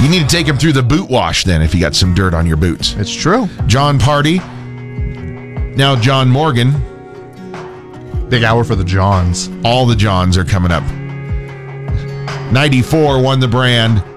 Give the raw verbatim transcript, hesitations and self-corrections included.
You need to take him through the boot wash then if you got some dirt on your boots. It's true. John Party. Now John Morgan. Big hour for the Johns. All the Johns are coming up. ninety-four won the brand.